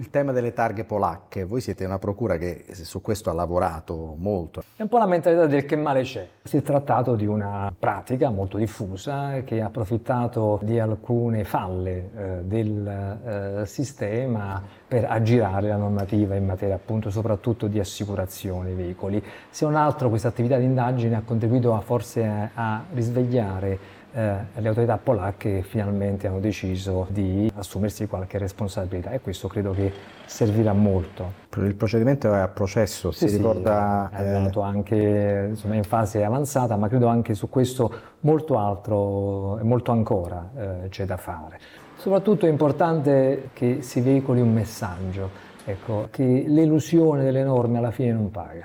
Il tema delle targhe polacche, voi siete una procura che su questo ha lavorato molto. È un po' la mentalità del che male c'è. Si è trattato di una pratica molto diffusa che ha approfittato di alcune falle del sistema per aggirare la normativa in materia appunto soprattutto di assicurazione dei veicoli. Se non altro questa attività di indagine ha contribuito forse a risvegliare le autorità polacche che finalmente hanno deciso di assumersi qualche responsabilità e questo credo che servirà molto. Il procedimento è a processo, Sì, si ricorda... è andato anche insomma, in fase avanzata, ma credo anche su questo molto altro e molto ancora c'è da fare. Soprattutto è importante che si veicoli un messaggio, ecco, che l'elusione delle norme alla fine non paga.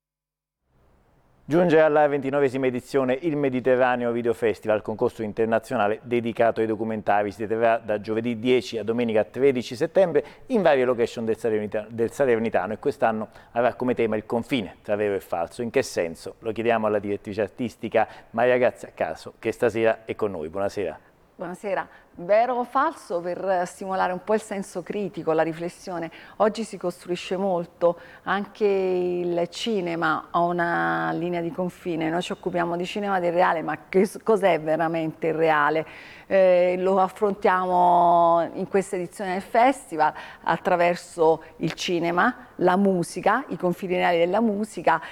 Giunge alla 29esima edizione il Mediterraneo Video Festival, concorso internazionale dedicato ai documentari. Si terrà da giovedì 10 a domenica 13 settembre in varie location del Salernitano e quest'anno avrà come tema il confine tra vero e falso. In che senso? Lo chiediamo alla direttrice artistica Maria Grazia Caso, che stasera è con noi. Buonasera. Buonasera. Vero o falso per stimolare un po' il senso critico, la riflessione. Oggi si costruisce molto, anche il cinema ha una linea di confine, noi ci occupiamo di cinema del reale, ma cos'è veramente il reale? Lo affrontiamo in questa edizione del festival attraverso il cinema, la musica, i confini reali della musica,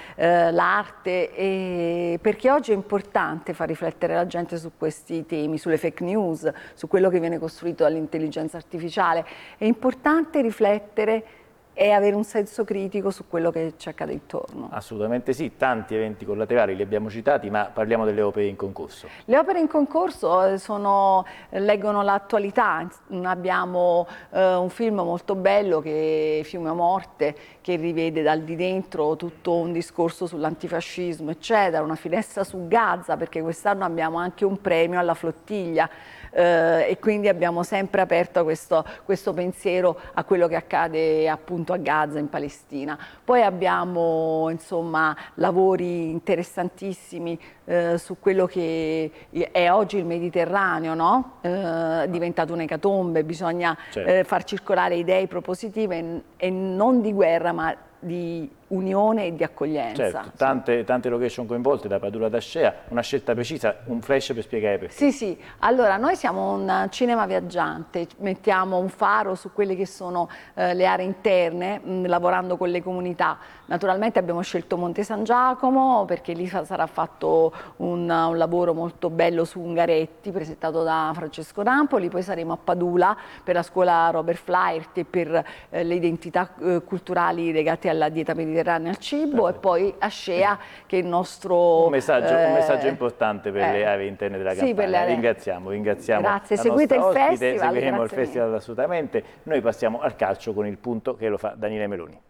l'arte, perché oggi è importante far riflettere la gente su questi temi, sulle fake news, su quello che viene costruito dall'intelligenza artificiale. È importante riflettere e avere un senso critico su quello che ci accade intorno. Assolutamente sì, tanti eventi collaterali li abbiamo citati, ma parliamo delle opere in concorso. Le opere in concorso leggono l'attualità. Abbiamo un film molto bello che è Fiume a Morte, che rivede dal di dentro tutto un discorso sull'antifascismo, eccetera, una finestra su Gaza, perché quest'anno abbiamo anche un premio alla flottiglia. E quindi abbiamo sempre aperto questo pensiero a quello che accade appunto a Gaza, in Palestina. Poi abbiamo insomma lavori interessantissimi su quello che è oggi il Mediterraneo, no? È diventato un'ecatombe, bisogna far circolare idee propositive e non di guerra ma di unione e di accoglienza. Certo, tante location coinvolte da Padula ad Ascea, una scelta precisa, un flash per spiegare perché. Sì, allora noi siamo un cinema viaggiante, mettiamo un faro su quelle che sono le aree interne, lavorando con le comunità. Naturalmente abbiamo scelto Monte San Giacomo perché lì sarà fatto un lavoro molto bello su Ungaretti, presentato da Francesco Nampoli, poi saremo a Padula per la scuola Robert Flaherty e per le identità culturali legate alla dieta mediterranea, al cibo, e poi Ascea che è il nostro... Un messaggio importante per le aree interne della Campania. Ringraziamo. Grazie, seguite il festival. Seguiremo il festival assolutamente. Noi passiamo al calcio con il punto che lo fa Daniele Meloni.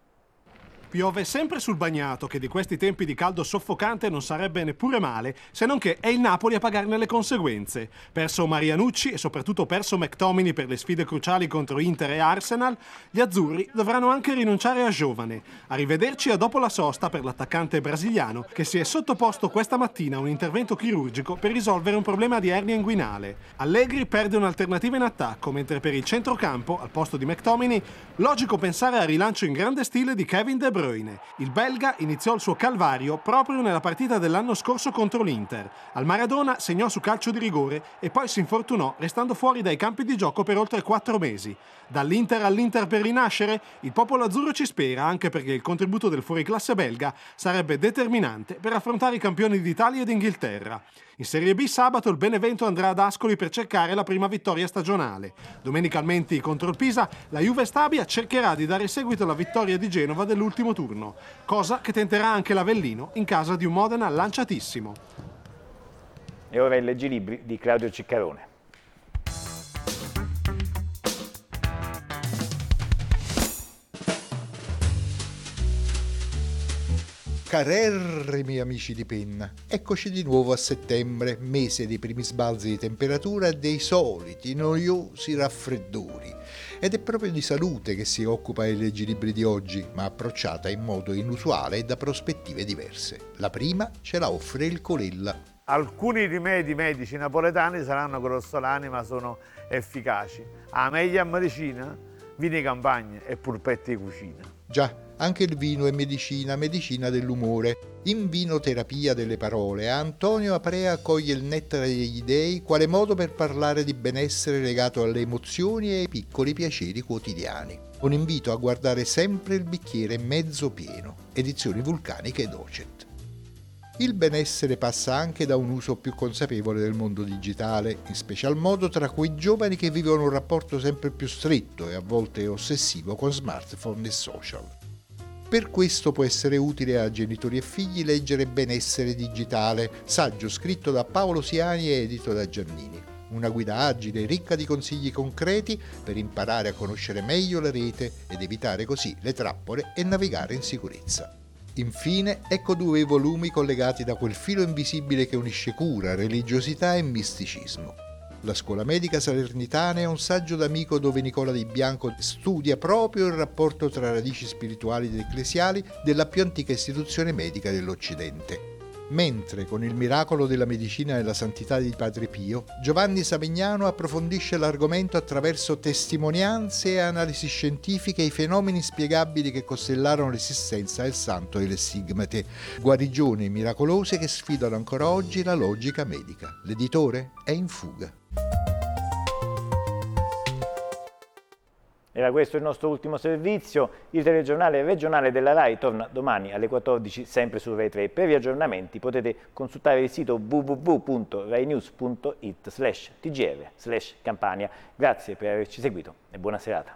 Piove sempre sul bagnato, che di questi tempi di caldo soffocante non sarebbe neppure male, se non che è il Napoli a pagarne le conseguenze. Perso Marianucci e soprattutto perso McTominay per le sfide cruciali contro Inter e Arsenal, gli azzurri dovranno anche rinunciare a Giovane. Arrivederci a dopo la sosta per l'attaccante brasiliano, che si è sottoposto questa mattina a un intervento chirurgico per risolvere un problema di ernia inguinale. Allegri perde un'alternativa in attacco, mentre per il centrocampo, al posto di McTominay, logico pensare al rilancio in grande stile di Kevin De Bruyne. Il belga iniziò il suo calvario proprio nella partita dell'anno scorso contro l'Inter. Al Maradona segnò su calcio di rigore e poi si infortunò, restando fuori dai campi di gioco per oltre 4 mesi. Dall'Inter all'Inter per rinascere? Il popolo azzurro ci spera, anche perché il contributo del fuoriclasse belga sarebbe determinante per affrontare i campioni d'Italia ed Inghilterra. In Serie B sabato il Benevento andrà ad Ascoli per cercare la prima vittoria stagionale. Domenica al Menti contro il Pisa, la Juve Stabia cercherà di dare seguito alla vittoria di Genova dell'ultimo turno, cosa che tenterà anche l'Avellino in casa di un Modena lanciatissimo. E ora il leggilibri di Claudio Ciccarone. Carerrimi amici di penna, eccoci di nuovo a settembre, mese dei primi sbalzi di temperatura e dei soliti noiosi raffreddori. Ed è proprio di salute che si occupa il leggilibri di oggi, ma approcciata in modo inusuale e da prospettive diverse. La prima ce la offre il Colella. Alcuni rimedi medici napoletani saranno grossolani ma sono efficaci. A meglio medicina vini campagne e polpetti di cucina. Già, anche il vino è medicina, medicina dell'umore. In Vinoterapia delle parole, Antonio Aprea accoglie il nettare degli dei quale modo per parlare di benessere legato alle emozioni e ai piccoli piaceri quotidiani. Un invito a guardare sempre il bicchiere mezzo pieno. Edizioni Vulcaniche Docet. Il benessere passa anche da un uso più consapevole del mondo digitale, in special modo tra quei giovani che vivono un rapporto sempre più stretto e a volte ossessivo con smartphone e social. Per questo può essere utile a genitori e figli leggere Benessere digitale, saggio scritto da Paolo Siani e edito da Giannini. Una guida agile, ricca di consigli concreti per imparare a conoscere meglio la rete ed evitare così le trappole e navigare in sicurezza. Infine, ecco 2 volumi collegati da quel filo invisibile che unisce cura, religiosità e misticismo. La Scuola Medica Salernitana è un saggio d'amico dove Nicola Di Bianco studia proprio il rapporto tra radici spirituali ed ecclesiali della più antica istituzione medica dell'Occidente. Mentre con il miracolo della medicina e la santità di Padre Pio, Giovanni Savignano approfondisce l'argomento attraverso testimonianze e analisi scientifiche e i fenomeni inspiegabili che costellarono l'esistenza del santo e le stigmate, guarigioni miracolose che sfidano ancora oggi la logica medica. L'editore è in fuga. Era questo il nostro ultimo servizio. Il telegiornale regionale della RAI torna domani alle 14 sempre su Rai 3. Per gli aggiornamenti potete consultare il sito www.rainews.it/tgr/Campania. Grazie per averci seguito e buona serata.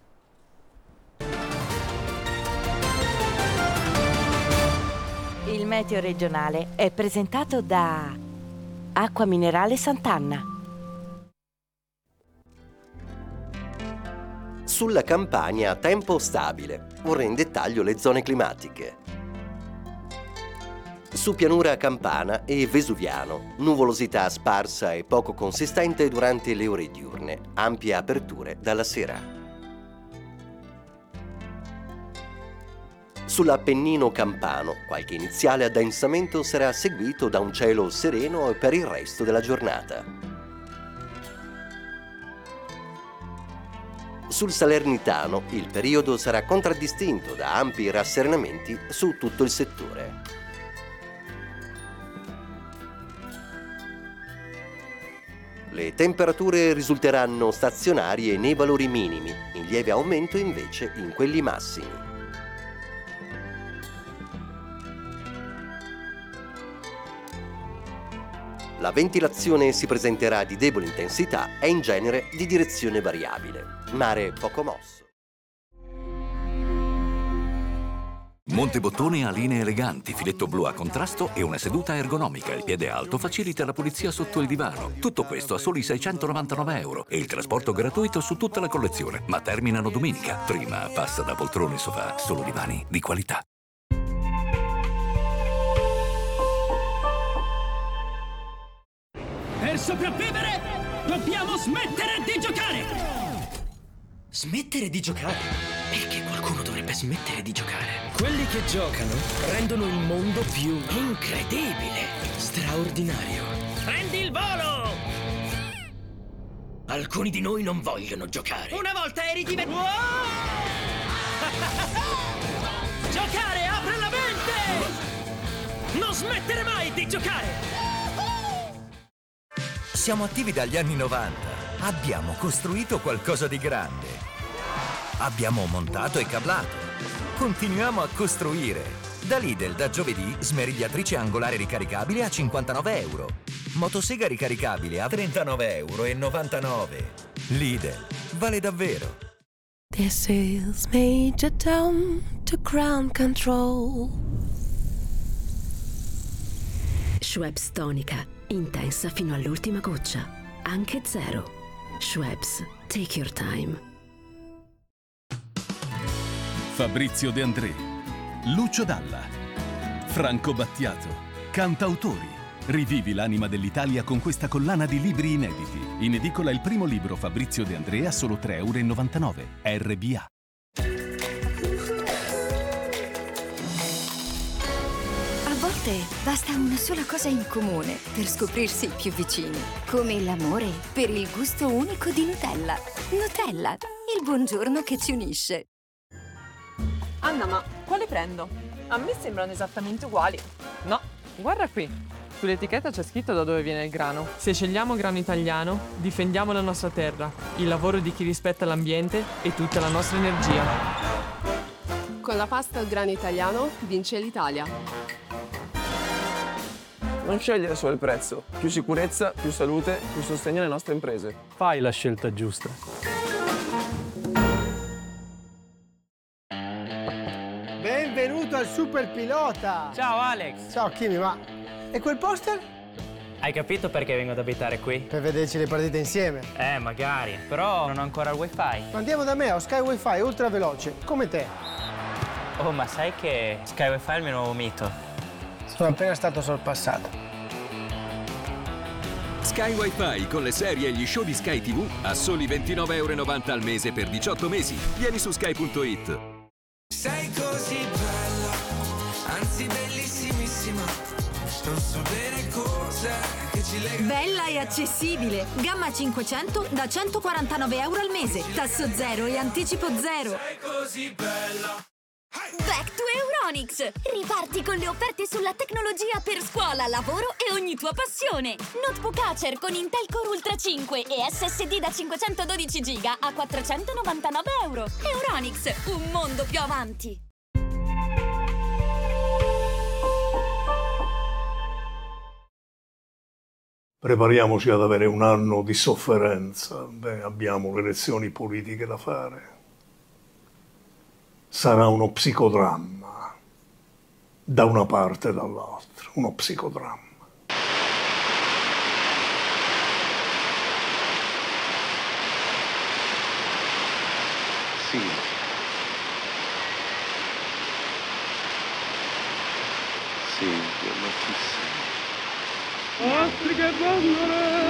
Il meteo regionale è presentato da Acqua Minerale Sant'Anna. Sulla Campania tempo stabile, ora in dettaglio le zone climatiche. Su pianura campana e vesuviano, nuvolosità sparsa e poco consistente durante le ore diurne, ampie aperture dalla sera. Sull'Appennino campano, qualche iniziale addensamento sarà seguito da un cielo sereno per il resto della giornata. Sul Salernitano il periodo sarà contraddistinto da ampi rasserenamenti su tutto il settore. Le temperature risulteranno stazionarie nei valori minimi, in lieve aumento invece in quelli massimi. La ventilazione si presenterà di debole intensità e in genere di direzione variabile. Mare poco mosso. Montebottone ha linee eleganti, filetto blu a contrasto e una seduta ergonomica. Il piede alto facilita la pulizia sotto il divano. Tutto questo a soli €699 e il trasporto gratuito su tutta la collezione. Ma terminano domenica. Prima passa da poltrone e sofà, solo divani di qualità. Per sopravvivere dobbiamo smettere di giocare! Smettere di giocare? Perché qualcuno dovrebbe smettere di giocare? Quelli che giocano rendono il mondo più incredibile, straordinario. Prendi il volo! Alcuni di noi non vogliono giocare. Una volta eri divertito! Giocare apre la mente! Non smettere mai di giocare! Siamo attivi dagli anni 90. Abbiamo costruito qualcosa di grande. Abbiamo montato e cablato. Continuiamo a costruire. Da Lidl da giovedì smerigliatrice angolare ricaricabile a €59. Motosega ricaricabile a €39,99. Lidl, vale davvero. This is Major Tom to Ground Control. Schweppes tonica, intensa fino all'ultima goccia, anche zero. Schweppes, take your time. Fabrizio De André, Lucio Dalla, Franco Battiato, cantautori. Rivivi l'anima dell'Italia con questa collana di libri inediti. In edicola il primo libro Fabrizio De André a solo €3,99. RBA. A volte basta una sola cosa in comune per scoprirsi più vicini, come l'amore per il gusto unico di Nutella. Nutella, il buongiorno che ci unisce. Anna, ma quale prendo? A me sembrano esattamente uguali. No, guarda qui. Sull'etichetta c'è scritto da dove viene il grano. Se scegliamo grano italiano, difendiamo la nostra terra, il lavoro di chi rispetta l'ambiente e tutta la nostra energia. Con la pasta al grano italiano vince l'Italia. Non scegliere solo il prezzo. Più sicurezza, più salute, più sostegno alle nostre imprese. Fai la scelta giusta. Benvenuto al Super Pilota! Ciao Alex! Ciao Kimi, ma... e quel poster? Hai capito perché vengo ad abitare qui? Per vederci le partite insieme. Magari, però non ho ancora il wifi. Andiamo da me, ho Sky Wi-Fi ultra veloce, come te. Oh, ma sai che Sky Wi-Fi è il mio nuovo mito? Sono appena stato sorpassato. Sky Wi-Fi con le serie e gli show di Sky TV a soli €29,90 al mese per 18 mesi. Vieni su sky.it. Sei così bella, anzi bellissimissima. Non so bene cos'è che ci lega. Bella e accessibile. Gamma 500 da €149 al mese. Tasso zero e anticipo zero. Sei così bella. Back to Euronics! Riparti con le offerte sulla tecnologia per scuola, lavoro e ogni tua passione. Notebook Acer con Intel Core Ultra 5 e SSD da 512 GB a €499. Euronics, un mondo più avanti. Prepariamoci ad avere un anno di sofferenza. Abbiamo le elezioni politiche da fare. Sarà uno psicodramma, da una parte e dall'altra, uno psicodramma. Sì. Silvia, ma chi sei? Ostriche e